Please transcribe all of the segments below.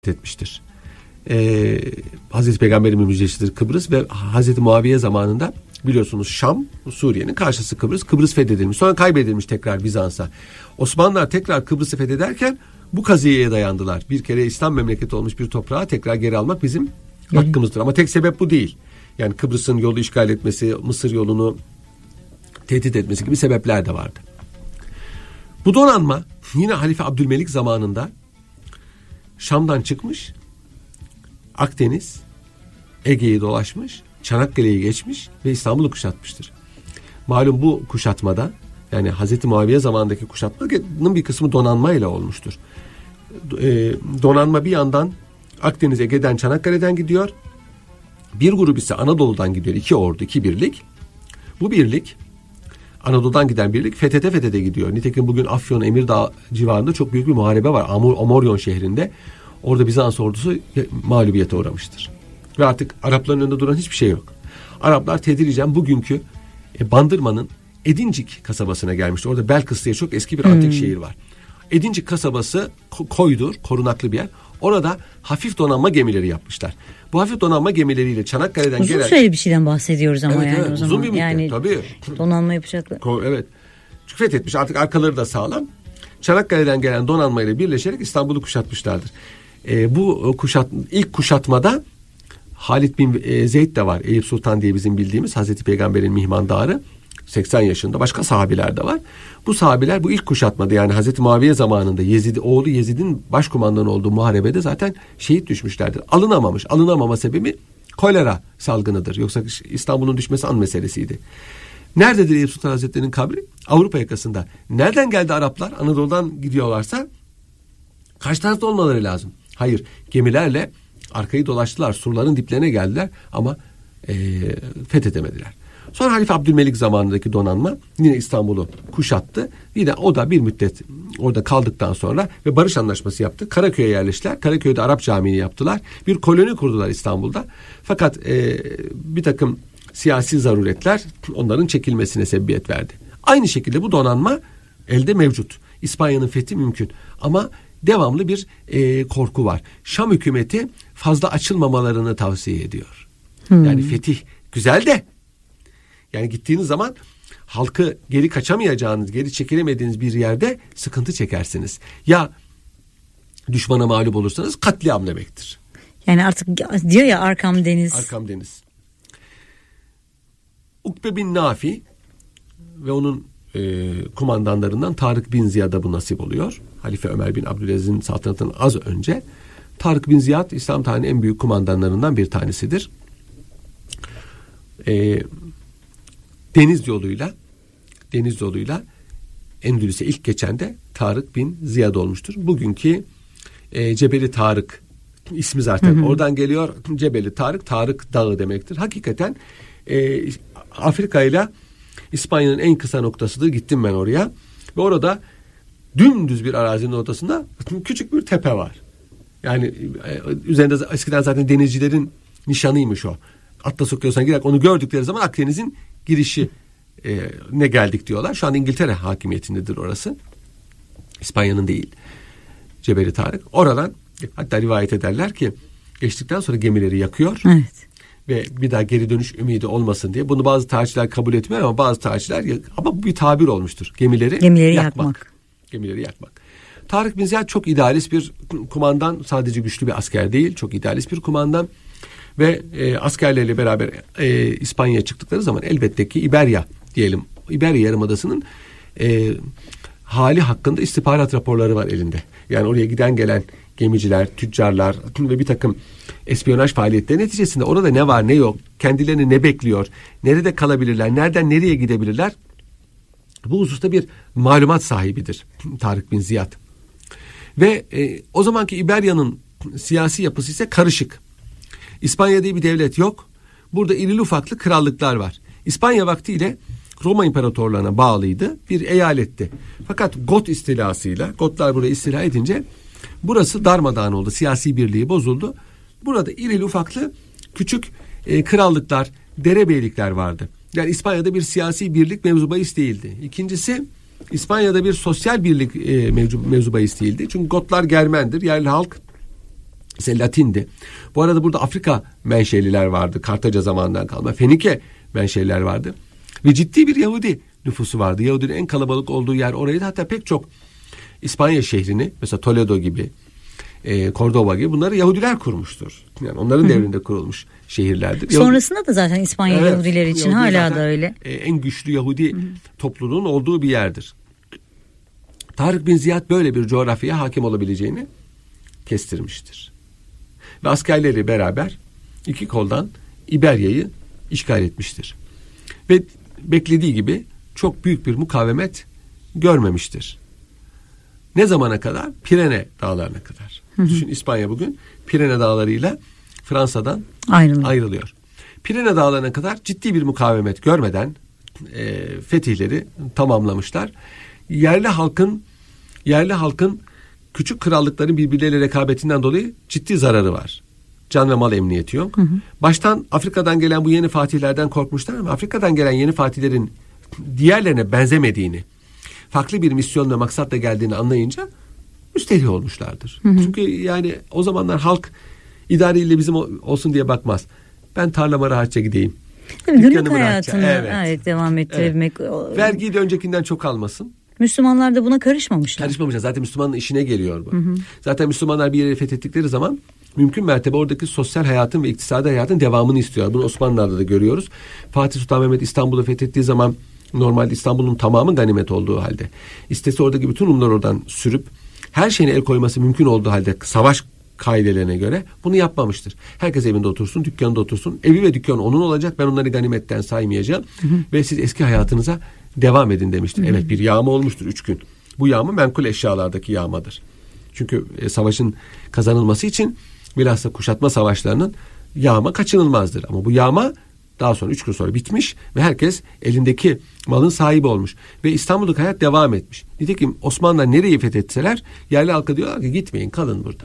etmiştir. Hazreti Peygamber'in müjdesidir Kıbrıs ve Hazreti Muaviye zamanında biliyorsunuz Şam, Suriye'nin karşısı Kıbrıs. Kıbrıs fethedilmiş. Sonra kaybedilmiş tekrar Bizans'a. Osmanlılar tekrar Kıbrıs'ı fethederken bu kaziyeye dayandılar. Bir kere İslam memleketi olmuş bir toprağı tekrar geri almak bizim hakkımızdır. Ama tek sebep bu değil. Yani Kıbrıs'ın yolu işgal etmesi, Mısır yolunu tehdit etmesi gibi sebepler de vardı. Bu donanma yine Halife Abdülmelik zamanında Şam'dan çıkmış, Akdeniz, Ege'yi dolaşmış, Çanakkale'yi geçmiş ve İstanbul'u kuşatmıştır. Malum bu kuşatmada, yani Hazreti Muaviye zamanındaki kuşatmanın bir kısmı donanmayla olmuştur. Donanma bir yandan Akdeniz, Ege'den, Çanakkale'den gidiyor. Bir grup ise Anadolu'dan gidiyor. 2 ordu, 2 birlik. Bu birlik, Anadolu'dan giden birlik fethede gidiyor. Nitekim bugün Afyon, Emirdağ civarında çok büyük bir muharebe var. Amoryon şehrinde. Orada Bizans ordusu mağlubiyete uğramıştır. Ve artık Arapların önünde duran hiçbir şey yok. Araplar tedricen bugünkü Bandırma'nın Edincik kasabasına gelmiştir. Orada Belkıs diye çok eski bir antik şehir var. Edincik kasabası koydur, korunaklı bir yer. Orada hafif donanma gemileri yapmışlar. Bu hafif donanma gemileriyle Çanakkale'den uzun gelen... süreli bir şeyden bahsediyoruz ama evet, yani evet, o zaman. Uzun bir müddet, yani tabii. Donanma yapacaklar. Evet. Çünkü fethetmiş, artık arkaları da sağlam. Çanakkale'den gelen donanmayla birleşerek İstanbul'u kuşatmışlardır. Bu ilk kuşatmada Halid bin Zeyd de var. Eyüp Sultan diye bizim bildiğimiz Hazreti Peygamber'in mihmandarı. 80 yaşında. Başka sahabiler de var. Bu sahabiler bu ilk kuşatmada, yani Hazreti Muaviye zamanında oğlu Yezid'in başkumandan olduğu muharebede zaten şehit düşmüşlerdir. Alınamama sebebi kolera salgınıdır. Yoksa İstanbul'un düşmesi an meselesiydi. Nerededir Eyüp Sultan Hazretleri'nin kabri? Avrupa yakasında. Nereden geldi Araplar? Anadolu'dan gidiyorlarsa karşı tarafta olmaları lazım. Hayır, gemilerle arkayı dolaştılar. Surların diplerine geldiler ama fethedemediler. Sonra Halife Abdülmelik zamanındaki donanma yine İstanbul'u kuşattı. Yine o da bir müddet orada kaldıktan sonra ve barış anlaşması yaptı. Karaköy'e yerleştiler. Karaköy'de Arap Camii'ni yaptılar. Bir koloni kurdular İstanbul'da. Fakat bir takım siyasi zaruretler onların çekilmesine sebebiyet verdi. Aynı şekilde bu donanma elde mevcut. İspanya'nın fethi mümkün. Ama devamlı bir korku var. Şam hükümeti fazla açılmamalarını tavsiye ediyor. Yani fetih güzel de, yani gittiğiniz zaman halkı geri kaçamayacağınız, geri çekilemediğiniz bir yerde sıkıntı çekersiniz. Ya düşmana mağlup olursanız katliam demektir. Yani artık diyor ya arkam deniz. Arkam deniz. Ukbe bin Nafi ve onun kumandanlarından Tarık bin Ziyad'a bu nasip oluyor. Halife Ömer bin Abdülaziz'in saltanatından az önce. Tarık bin Ziyad İslam tarihinin en büyük kumandanlarından bir tanesidir. Deniz yoluyla Endülüs'e ilk geçen de Tarık bin Ziyad olmuştur. Bugünkü Cebeli Tarık ismi zaten oradan geliyor. Cebeli Tarık Dağı demektir. Hakikaten Afrika ile İspanya'nın en kısa noktasıdır. Gittim ben oraya ve orada dümdüz bir arazinin ortasında küçük bir tepe var. Yani üzerinde eskiden zaten denizcilerin nişanıymış o. Atlas Okyanusu'na girerek onu gördükleri zaman Akdeniz'in girişi ne geldik diyorlar. Şu an İngiltere hakimiyetindedir orası. İspanya'nın değil. Cebeli Tarık. Oradan hatta rivayet ederler ki geçtikten sonra gemileri yakıyor. Evet. Ve bir daha geri dönüş ümidi olmasın diye. Bunu bazı tarihçiler kabul etmiyor ama bazı tarihçiler, ama bu bir tabir olmuştur. Gemileri yakmak. Gemileri yakmak. Tarık bin Ziyad çok idealist bir kumandan. Sadece güçlü bir asker değil. Çok idealist bir kumandan. Ve askerleriyle beraber İspanya'ya çıktıkları zaman elbette ki İberya Yarımadası'nın hali hakkında istihbarat raporları var elinde. Yani oraya giden gelen gemiciler, tüccarlar ve bir takım espiyonaj faaliyetleri neticesinde orada ne var ne yok, kendilerini ne bekliyor, nerede kalabilirler, nereden nereye gidebilirler, bu hususta bir malumat sahibidir Tarık bin Ziyad. Ve o zamanki İberya'nın siyasi yapısı ise karışık. İspanya diye bir devlet yok. Burada irili ufaklı krallıklar var. İspanya vaktiyle Roma İmparatorluğu'na bağlıydı. Bir eyaletti. Fakat Got istilasıyla, Gotlar burayı istila edince burası darmadağın oldu. Siyasi birliği bozuldu. Burada irili ufaklı küçük krallıklar, derebeylikler vardı. Yani İspanya'da bir siyasi birlik mevzu bahis değildi. İkincisi, İspanya'da bir sosyal birlik mevzu bahis değildi. Çünkü Gotlar Germendir. Yerli halk Mesela Latindi. Bu arada burada Afrika menşeliler vardı. Kartaca zamanından kalma. Fenike menşeliler vardı. Ve ciddi bir Yahudi nüfusu vardı. Yahudinin en kalabalık olduğu yer oraydı. Hatta pek çok İspanya şehrini, mesela Toledo gibi, Cordoba gibi, bunları Yahudiler kurmuştur. Yani onların devrinde kurulmuş şehirlerdir. Sonrasında da zaten İspanya Yahudiler için Yahudi hala da öyle. En güçlü Yahudi topluluğun olduğu bir yerdir. Tarık bin Ziyad böyle bir coğrafyaya hakim olabileceğini kestirmiştir. Ve askerleri beraber iki koldan İberya'yı işgal etmiştir. Ve beklediği gibi çok büyük bir mukavemet görmemiştir. Ne zamana kadar? Pirene dağlarına kadar. Düşün, İspanya bugün Pirene dağlarıyla Fransa'dan ayrılıyor. Pirene dağlarına kadar ciddi bir mukavemet görmeden fetihleri tamamlamışlar. Yerli halkın küçük krallıkların birbirleriyle rekabetinden dolayı ciddi zararı var. Can ve mal emniyeti yok. Baştan Afrika'dan gelen bu yeni fatihlerden korkmuşlar ama Afrika'dan gelen yeni fatihlerin diğerlerine benzemediğini, farklı bir misyon ve maksatla geldiğini anlayınca müsterih olmuşlardır. Çünkü yani o zamanlar halk idareyle bizim olsun diye bakmaz. Ben tarlama rahatça gideyim. Günlük hayatını devam ettirebilmek. Evet. Vergiyi de öncekinden çok almasın. Müslümanlar da buna karışmamışlar. Zaten Müslümanın işine geliyor bu. Zaten Müslümanlar bir yeri fethettikleri zaman mümkün mertebe oradaki sosyal hayatın ve iktisadi hayatın devamını istiyorlar. Bunu Osmanlılar'da da görüyoruz. Fatih Sultan Mehmet İstanbul'u fethettiği zaman normalde İstanbul'un tamamı ganimet olduğu halde, istese oradaki bütün Rumlar oradan sürüp her şeyine el koyması mümkün olduğu halde savaş kaidelerine göre bunu yapmamıştır. Herkes evinde otursun, dükkanında otursun. Evi ve dükkanı onun olacak. Ben onları ganimetten saymayacağım. Ve siz eski hayatınıza devam edin demiştir. Evet, bir yağma olmuştur 3 gün. Bu yağma menkul eşyalardaki yağmadır. Çünkü savaşın kazanılması için bilhassa kuşatma savaşlarının yağma kaçınılmazdır. Ama bu yağma daha sonra 3 gün sonra bitmiş ve herkes elindeki malın sahibi olmuş. Ve İstanbul'daki hayat devam etmiş. Nitekim Osmanlılar nereyi fethetseler yerli halka diyorlar ki gitmeyin, kalın burada.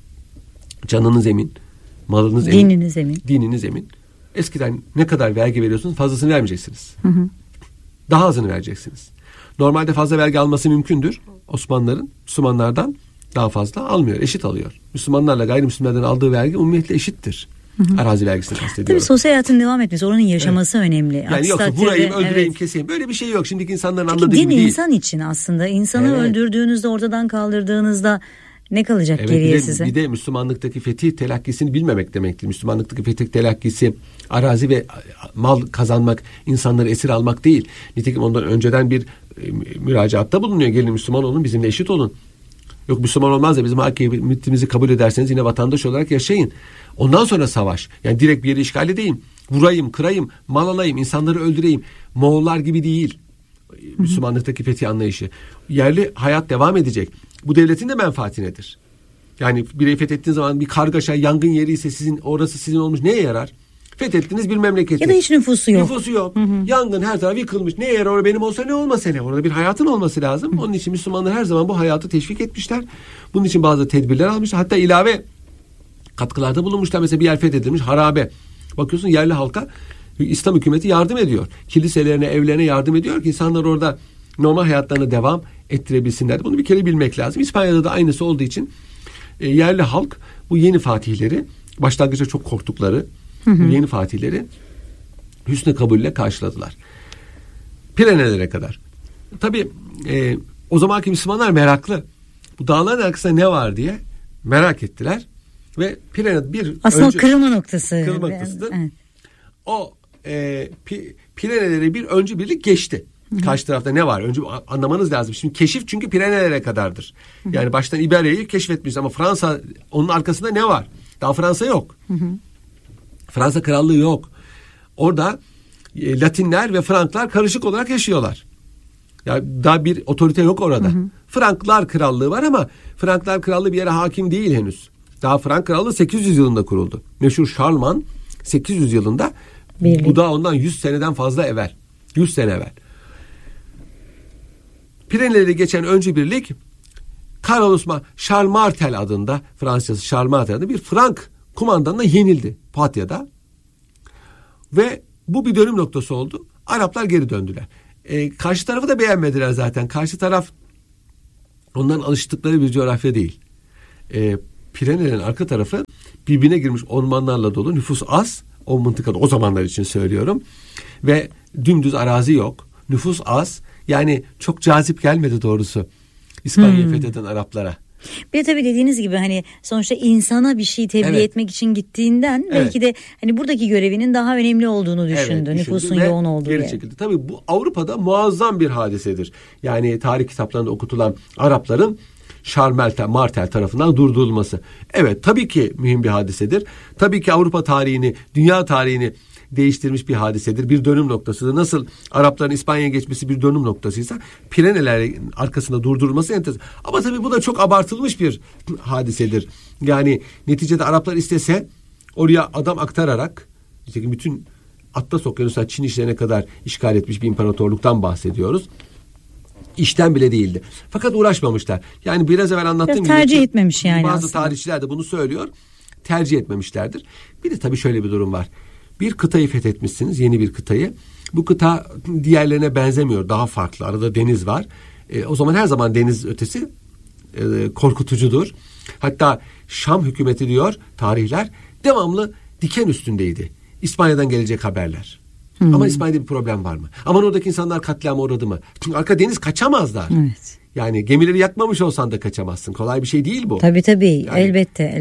Canınız emin, malınız emin, dininiz emin. Eskiden ne kadar vergi veriyorsunuz fazlasını vermeyeceksiniz. Daha azını vereceksiniz. Normalde fazla vergi alması mümkündür. Osmanlıların Müslümanlardan daha fazla almıyor, eşit alıyor. Müslümanlarla gayrimüslimlerden aldığı vergi umumiyetle eşittir. Arazi vergisini kastediyorum. Tabii sosyal hayatın devam etmesi, oranın yaşaması önemli. Yani yoksa vurayım, öldüreyim, keseyim. Böyle bir şey yok. Şimdiki insanların anladığı gibi değil. Din insan için aslında. İnsanı öldürdüğünüzde, ortadan kaldırdığınızda ne kalacak geriye size? Bir de Müslümanlıktaki fetih telakkisini bilmemek demektir. Müslümanlıktaki fetih telakkisi arazi ve mal kazanmak, insanları esir almak değil. Nitekim ondan önceden bir müracaatta bulunuyor. Gelin Müslüman olun, bizimle eşit olun. Yok, Müslüman olmaz da bizim hakimiyetimizi kabul ederseniz yine vatandaş olarak yaşayın. Ondan sonra savaş. Yani direkt bir yeri işgal edeyim, vurayım, kırayım, mal alayım, insanları öldüreyim. Moğollar gibi değil. Müslümanlıktaki fetih anlayışı. Yerli hayat devam edecek. Bu devletin de menfaatinedir. Yani bir fethettiğiniz zaman bir kargaşa, yangın yeri ise orası sizin olmuş, neye yarar? Fethettiğiniz bir memleketi. Ya da hiç nüfusu yok. Nüfusu yok. Yangın her taraf yıkılmış. Neye yarar? Orada benim olsa ne olmasa ne? Orada bir hayatın olması lazım. Onun için Müslümanlar her zaman bu hayatı teşvik etmişler. Bunun için bazı tedbirler almışlar. Hatta ilave katkılarda bulunmuşlar. Mesela bir yer fethedilmiş, harabe. Bakıyorsun yerli halka İslam hükümeti yardım ediyor. Kiliselerine, evlerine yardım ediyor ki insanlar orada normal hayatlarına devam ettirebilsinler. Bunu bir kere bilmek lazım. İspanya'da da aynısı olduğu için yerli halk bu yeni fatihleri, başlangıçta çok korktukları bu yeni fatihleri hüsnü kabulle karşıladılar. Pirenelere kadar. Tabii o zamanki Müslümanlar meraklı. Bu dağların arkasında ne var diye merak ettiler ve Pirene bir aslında kırılma noktası. Kırılma noktasıdır. Evet. O Pireneleri bir öncü birlik geçti. Karşı tarafta ne var? Önce anlamanız lazım. Şimdi keşif çünkü Pirenelere kadardır. Yani baştan İberya'yı keşfetmiş ama Fransa, onun arkasında ne var? Daha Fransa yok. Fransa krallığı yok. Orada Latinler ve Franklar karışık olarak yaşıyorlar. Ya daha bir otorite yok orada. Franklar krallığı var ama Franklar krallığı bir yere hakim değil henüz. Daha Frank krallığı 800 yılında kuruldu. Meşhur Şarlman 800 yılında. Bu da ondan 100 seneden fazla evvel. 100 sene evvel. Pireneleri geçen öncü birlik Carlos Charmartel adında, Fransızcası Charmartel adında bir Frank kumandanına yenildi Patya'da. Ve bu bir dönüm noktası oldu. Araplar geri döndüler. Karşı tarafı da beğenmediler zaten. Karşı taraf onların alıştıkları bir coğrafya değil. Pirenelerin arka tarafı birbirine girmiş ormanlarla dolu, nüfus az o mıntıkada, o zamanlar için söylüyorum, ve dümdüz arazi yok, nüfus az, yani çok cazip gelmedi doğrusu İspanya'yı fetheden Araplara. Bir de tabii dediğiniz gibi hani sonuçta insana bir şey tebliğ etmek için gittiğinden belki de hani buradaki görevinin daha önemli olduğunu düşündü. Nüfusun yoğun olduğu geri çekildi. Tabii bu Avrupa'da muazzam bir hadisedir. Yani tarih kitaplarında okutulan Arapların Martel tarafından durdurulması. Evet, tabii ki mühim bir hadisedir. Tabii ki Avrupa tarihini, dünya tarihini değiştirmiş bir hadisedir. Bir dönüm noktasıdır. Nasıl Arapların İspanya'ya geçmesi bir dönüm noktasıysa, Pirenelerin arkasında durdurulması enteresan. Ama tabii bu da çok abartılmış bir hadisedir. Yani neticede Araplar istese oraya adam aktararak, işte bütün Atlas Okyanusu'ndan Çin işlerine kadar işgal etmiş bir imparatorluktan bahsediyoruz. İşten bile değildi. Fakat uğraşmamışlar. Yani biraz evvel anlattığım gibi tercih etmemiş yani bazı aslında. tarihçiler de bunu söylüyor. Tercih etmemişlerdir. Bir de tabii şöyle bir durum var. Bir kıtayı fethetmişsiniz, yeni bir kıtayı. Bu kıta diğerlerine benzemiyor, daha farklı. Arada deniz var. O zaman her zaman deniz ötesi korkutucudur. Hatta Şam hükümeti diyor tarihler, devamlı diken üstündeydi İspanya'dan gelecek haberler. Ama İspanya'da bir problem var mı? Aman oradaki insanlar katliama uğradı mı? Çünkü arka deniz kaçamazlar. Evet. Yani gemileri yakmamış olsan da kaçamazsın. Kolay bir şey değil bu. Tabii. Yani, elbette.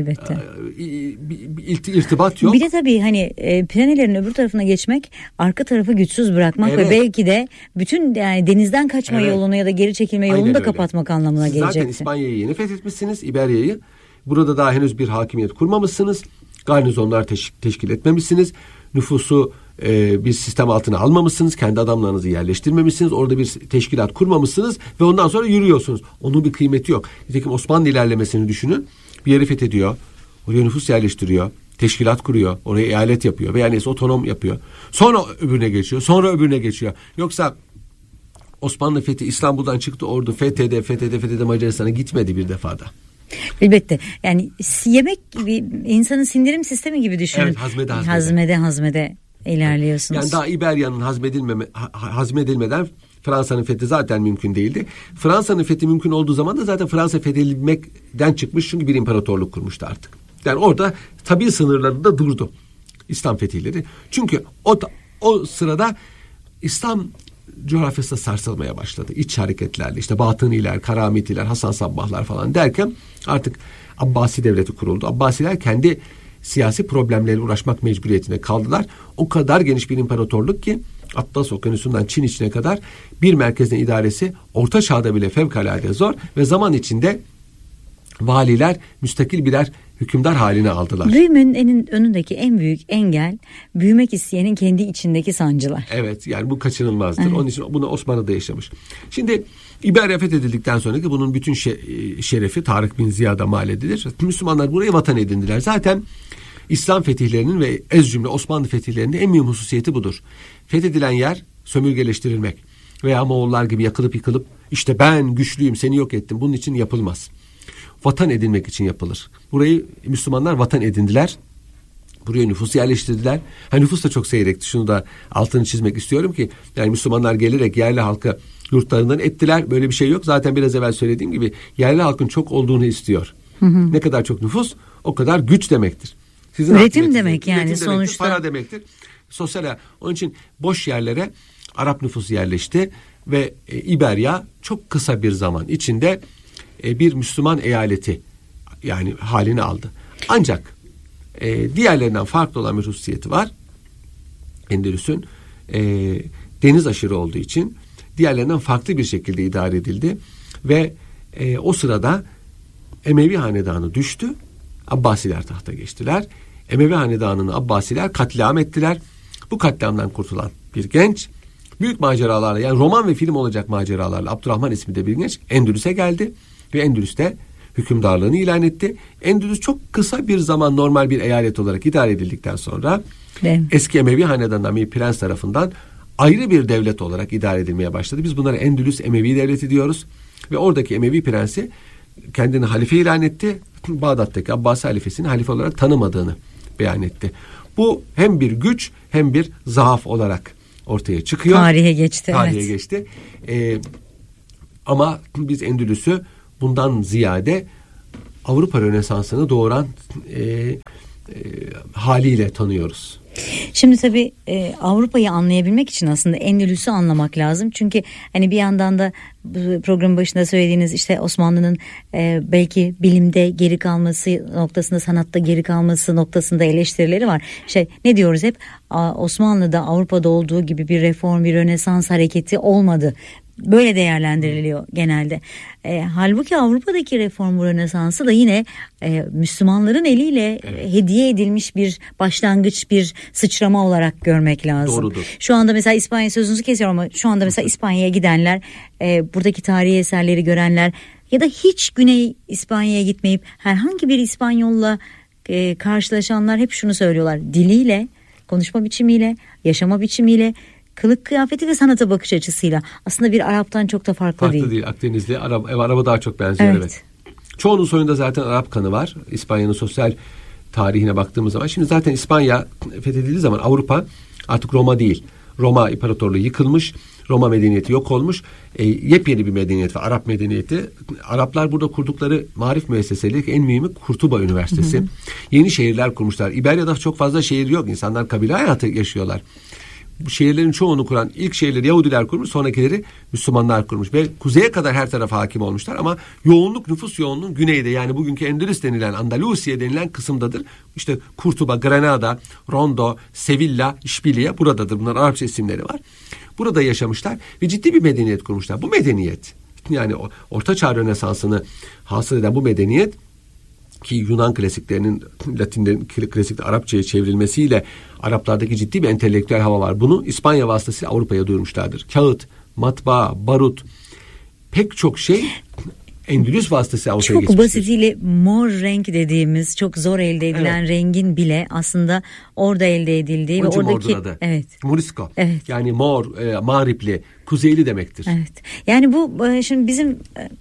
İrtibat yok. Bir de tabii hani Pirenelerin öbür tarafına geçmek, arka tarafı güçsüz bırakmak ve belki de bütün yani denizden kaçma yolunu ya da geri çekilme yolunu da kapatmak anlamına gelecekti. Zaten İspanya'yı yeni fethetmişsiniz, İberya'yı. Burada daha henüz bir hakimiyet kurmamışsınız. Garnizonlar teşkil etmemişsiniz. Nüfusu bir sistem altına almamışsınız. Kendi adamlarınızı yerleştirmemişsiniz. Orada bir teşkilat kurmamışsınız ve ondan sonra yürüyorsunuz. Onun bir kıymeti yok. Nitekim Osmanlı ilerlemesini düşünün. Bir yeri fethediyor. Oraya nüfus yerleştiriyor. Teşkilat kuruyor. Oraya eyalet yapıyor. Veya neyse otonom yapıyor. Sonra öbürüne geçiyor. Sonra öbürüne geçiyor. Yoksa Osmanlı fethi, İstanbul'dan çıktı ordu fethede Macaristan'a gitmedi bir defada. Elbette. Yani yemek gibi, insanın sindirim sistemi gibi düşünün. Evet, hazmede ilerliyorsunuz. Yani daha İberya'nın hazmedilmeden Fransa'nın fethi zaten mümkün değildi. Fransa'nın fethi mümkün olduğu zaman da zaten Fransa fethedilmekten çıkmış, çünkü bir imparatorluk kurmuştu artık. Yani orada tabii sınırlarında durdu İslam fetihleri. Çünkü o sırada İslam coğrafyası da sarsılmaya başladı. İç hareketlerle, işte Batıniler, Karamitiler, Hasan Sabbahlar falan derken artık Abbasi devleti kuruldu. Abbasiler kendi siyasi problemleriyle uğraşmak mecburiyetine kaldılar. O kadar geniş bir imparatorluk ki Atlas Okyanusu'ndan Çin içine kadar bir merkezden idaresi Orta Çağ'da bile fevkalade zor ve zaman içinde valiler müstakil birer hükümdar haline aldılar. Büyümenin önündeki en büyük engel, büyümek isteyenin kendi içindeki sancılar. Evet, yani bu kaçınılmazdır. Evet. Onun için bunu Osmanlı'da yaşamış. Şimdi İberya fethedildikten sonraki bunun bütün şerefi Tarık bin Ziyad'a mal edilir. Müslümanlar burayı vatan edindiler. Zaten İslam fetihlerinin ve ez cümle Osmanlı fetihlerinin en mühim hususiyeti budur. Fethedilen yer sömürgeleştirilmek veya Moğollar gibi yakılıp yıkılıp işte ben güçlüyüm seni yok ettim, bunun için yapılmaz. Vatan edinmek için yapılır. Burayı Müslümanlar vatan edindiler. Buraya nüfus yerleştirdiler. Nüfus da çok seyrekti. Şunu da altını çizmek istiyorum ki yani Müslümanlar gelerek yerli halkı yurtlarından ettiler. Böyle bir şey yok. Zaten biraz evvel söylediğim gibi yerli halkın çok olduğunu istiyor. Ne kadar çok nüfus o kadar güç demektir. Üretim demek yani üretim sonuçta. Demektir, para demektir. Sosyal. Onun için boş yerlere Arap nüfusu yerleşti ve İberya çok kısa bir zaman içinde bir Müslüman eyaleti yani halini aldı. Ancak diğerlerinden farklı olan bir hususiyeti var. Endülüs'ün deniz aşırı olduğu için diğerlerinden farklı bir şekilde idare edildi ve o sırada Emevi hanedanı düştü. Abbasiler tahta geçtiler. Emevi hanedanını Abbasiler katliam ettiler. Bu katliamdan kurtulan bir genç büyük maceralarla, yani roman ve film olacak maceralarla, Abdurrahman isminde bir genç Endülüs'e geldi ve Endülüs'te hükümdarlığını ilan etti. Endülüs çok kısa bir zaman normal bir eyalet olarak idare edildikten sonra eski Emevi hanedanından bir prens tarafından ayrı bir devlet olarak idare edilmeye başladı. Biz bunlara Endülüs Emevi devleti diyoruz ve oradaki Emevi prensi kendini halife ilan etti. Bağdat'taki Abbasi halifesini halife olarak tanımadığını beyan etti. Bu hem bir güç hem bir zaaf olarak ortaya çıkıyor. Tarihe geçti. Geçti. Ama biz Endülüs'ü bundan ziyade Avrupa Rönesansı'nı doğuran haliyle tanıyoruz. Şimdi tabii Avrupa'yı anlayabilmek için aslında Endülüs'ü anlamak lazım. Çünkü hani bir yandan da programın başında söylediğiniz işte Osmanlı'nın belki bilimde geri kalması noktasında, sanatta geri kalması noktasında eleştirileri var. Ne diyoruz hep, Osmanlı'da Avrupa'da olduğu gibi bir reform, bir Rönesans hareketi olmadı. Böyle değerlendiriliyor genelde. Halbuki Avrupa'daki reform Rönesansı da yine Müslümanların eliyle hediye edilmiş bir başlangıç, bir sıçrama olarak görmek lazım. Doğrudur. Şu anda mesela İspanya, sözünüzü kesiyorum ama şu anda mesela İspanya'ya gidenler, buradaki tarihi eserleri görenler ya da hiç Güney İspanya'ya gitmeyip herhangi bir İspanyolla karşılaşanlar hep şunu söylüyorlar: diliyle, konuşma biçimiyle, yaşama biçimiyle, kılık kıyafeti ve sanata bakış açısıyla aslında bir Arap'tan çok da farklı değil. Farklı değil. Akdenizli Arap'a daha çok benziyor. Evet. Çoğunun soyunda zaten Arap kanı var. İspanya'nın sosyal tarihine baktığımız zaman. Şimdi zaten İspanya fethedildiği zaman Avrupa artık Roma değil. Roma İmparatorluğu yıkılmış. Roma medeniyeti yok olmuş. Yepyeni bir medeniyet var. Arap medeniyeti. Araplar burada kurdukları marif müesseseleri en mühimi Kurtuba Üniversitesi. Yeni şehirler kurmuşlar. İberya'da çok fazla şehir yok. İnsanlar kabile hayatı yaşıyorlar. Bu şehirlerin çoğunu kuran ilk şehirleri Yahudiler kurmuş, sonrakileri Müslümanlar kurmuş ve kuzeye kadar her tarafa hakim olmuşlar ama nüfus yoğunluğu güneyde, yani bugünkü Endülüs denilen, Andalusiye denilen kısımdadır. İşte Kurtuba, Granada, Rondo, Sevilla, İşbiliye buradadır. Bunların Arapça isimleri var. Burada yaşamışlar ve ciddi bir medeniyet kurmuşlar. Bu medeniyet, yani Orta Çağ Rönesansı'nı hasıl eden bu medeniyet, ki Yunan klasiklerinin Latinlerin klasikte Arapçaya çevrilmesiyle Araplardaki ciddi bir entelektüel hava var. Bunu İspanya vasıtasıyla Avrupa'ya duyurmuşlardır. Kağıt, matbaa, barut, pek çok şey Endülüs vasıtasıyla Avrupa'ya geçmiştir. Çok basitiyle mor renk dediğimiz çok zor elde edilen rengin bile aslında orada elde edildiği ve oradaki Morisco. Evet. Yani mor, mağripli, kuzeyli demektir. Evet. Yani bu şimdi bizim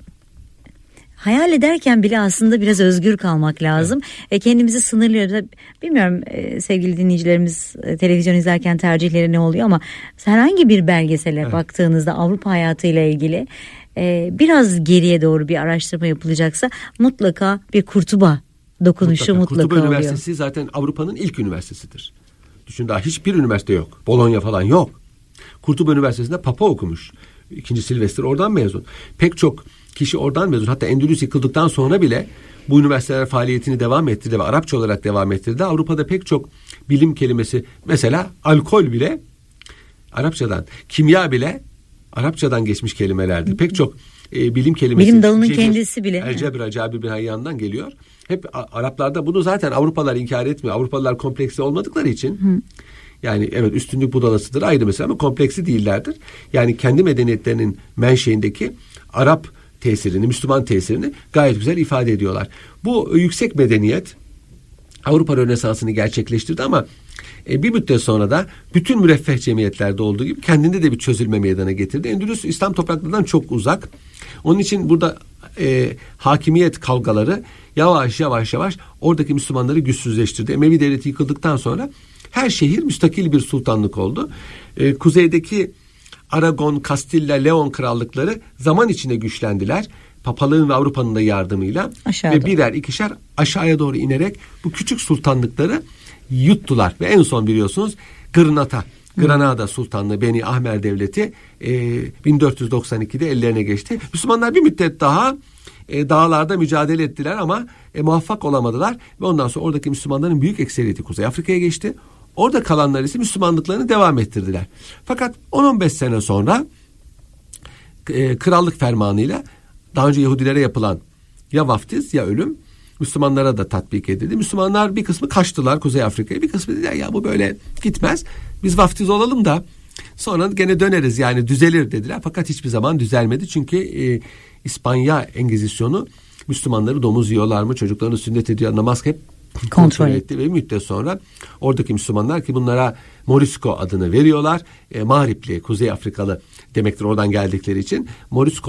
hayal ederken bile aslında biraz özgür kalmak lazım. Kendimizi sınırlıyoruz. Bilmiyorum sevgili dinleyicilerimiz televizyon izlerken tercihleri ne oluyor ama herhangi bir belgesele baktığınızda Avrupa hayatıyla ilgili biraz geriye doğru bir araştırma yapılacaksa mutlaka bir Kurtuba dokunuşu mutlaka Kurtuba oluyor. Üniversitesi zaten Avrupa'nın ilk üniversitesidir. Düşün, daha hiçbir üniversite yok. Bologna falan yok. Kurtuba Üniversitesi'nde Papa okumuş. 2. Silvester oradan mezun. Pek çok kişi oradan mezun. Hatta Endülüs yıkıldıktan sonra bile bu üniversiteler faaliyetini devam ettirdi ve Arapça olarak devam ettirdi. Avrupa'da pek çok bilim kelimesi, mesela alkol bile Arapçadan, kimya bile Arapçadan geçmiş kelimelerdir. Pek çok bilim kelimesi. Bilim dalının kendisi bile. Elcebra, Cabir bin Hayyan'dan geliyor. Hep Araplarda, bunu zaten Avrupalılar inkar etmiyor. Avrupalılar kompleksli olmadıkları için. Yani evet, üstünlük budalasıdır ayrı mesela ama kompleksi değillerdir. Yani kendi medeniyetlerinin menşeindeki Arap tesirini, Müslüman tesirini gayet güzel ifade ediyorlar. Bu yüksek medeniyet Avrupa Rönesansı'nı gerçekleştirdi ama bir müddet sonra da bütün müreffeh cemiyetlerde olduğu gibi kendinde de bir çözülme meydana getirdi. Endülüs İslam topraklarından çok uzak. Onun için burada hakimiyet kavgaları yavaş yavaş oradaki Müslümanları güçsüzleştirdi. Emevi devleti yıkıldıktan sonra her şehir müstakil bir sultanlık oldu. Kuzeydeki Aragon, Kastilla, Leon krallıkları zaman içinde güçlendiler. Papalığın ve Avrupa'nın da yardımıyla ve birer ikişer aşağıya doğru inerek bu küçük sultanlıkları yuttular. Ve en son biliyorsunuz Granada Sultanlığı, Beni Ahmer Devleti 1492'de ellerine geçti. Müslümanlar bir müddet daha dağlarda mücadele ettiler ama muvaffak olamadılar ve ondan sonra oradaki Müslümanların büyük ekseriyeti Kuzey Afrika'ya geçti. Orada kalanlar ise Müslümanlıklarını devam ettirdiler. Fakat 10-15 sene sonra krallık fermanıyla daha önce Yahudilere yapılan ya vaftiz ya ölüm Müslümanlara da tatbik edildi. Müslümanlar bir kısmı kaçtılar Kuzey Afrika'ya, bir kısmı dediler ya bu böyle gitmez, biz vaftiz olalım da sonra gene döneriz, yani düzelir dediler. Fakat hiçbir zaman düzelmedi çünkü İspanya Engizisyonu Müslümanları domuz yiyorlar mı, çocuklarını sünnet ediyor, namaz hep kontrol etti ve müddet sonra oradaki Müslümanlar, ki bunlara Morisco adını veriyorlar, Mağripli, Kuzey Afrikalı demektir oradan geldikleri için, Morisco